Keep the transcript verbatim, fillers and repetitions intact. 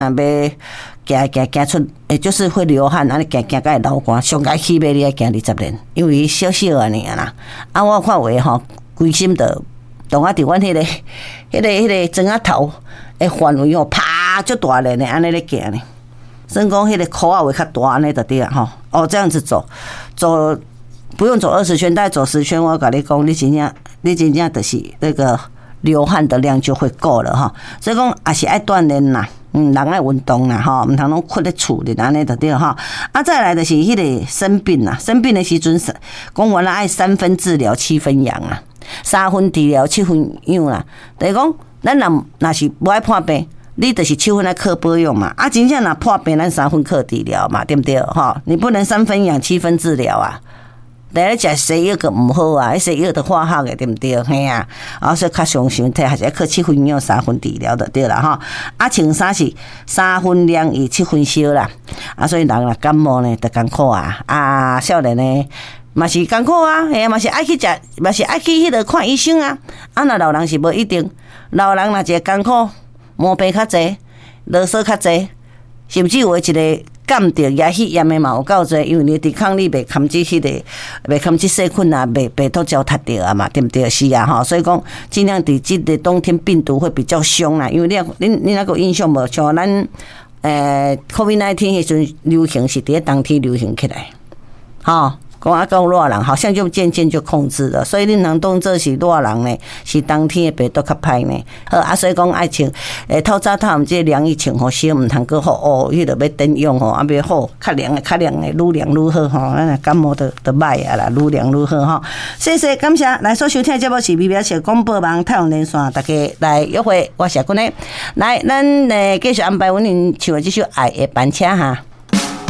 啊，要行行行出，诶，就是会流汗，安尼行行甲会流汗，上该起码你爱行二十年，因为小小安尼啦。啊，我看话吼，规心的动啊伫阮迄个、迄个、迄个庄仔头诶范围吼，啪就大咧呢，安尼咧行呢。所以讲迄个裤仔会较大，安尼就对啊吼。哦，这样子走，走不用走二十圈，大概走十圈，我甲你讲，你真正，你真正就是那个流汗的量就会够了哈。所以讲也是爱锻炼啦。嗯，人爱运动啦，吼，毋通拢困咧厝里安尼就对哈。啊，再来就是迄个生病啦，生病的时阵，讲原来爱三分治疗，七分养啦，三分治疗，七分养啦。就是讲，咱若若是无爱破病，你就是七分爱靠保养嘛。啊，真正若破病，咱三分靠治疗嘛，对不对？吼，你不能三分养，七分治疗啊。第一食西药个毋好啊，迄西药都化学的对毋对？嘿啊，啊所以较常常体还是要靠七分养三分治疗就对啦吼。啊，穿衫是三分凉伊七分烧啦。啊，所以人若感冒呢，就艰苦啊。啊，少年呢嘛是艰苦啊，嘿啊，嘛是爱去食，嘛是爱去迄个看医生啊。啊，若老人是无一定，老人若一个艰苦，毛病较济，啰嗦较济，甚至有一个。感着也血炎的嘛有够侪，因为你抵抗力袂堪即迄个，袂堪即细菌啊，袂袂都焦塌着啊嘛，对不对？是啊吼，所以讲尽量伫即个冬天病毒会比较凶啦，因为你你你那个印象无？像咱诶 COVID 十九 迄阵流行是伫冬天流行起来，吼。讲啊，讲热人好像就渐渐就控制了，所以你能当做是热人呢，是冬天的病毒较歹呢。好啊，所以讲爱穿诶透早透暗这凉衣穿好些，毋通过好哦，迄个要等用吼，啊要好较凉的较凉的，愈凉愈好吼，咱感冒都都歹啊啦，愈凉愈好吼。谢谢感谢来所收听的节目是美美小广播网太阳连线，大家来约会，我是君呢，来咱诶继续安排阮恁唱的这首《爱的班车》哈。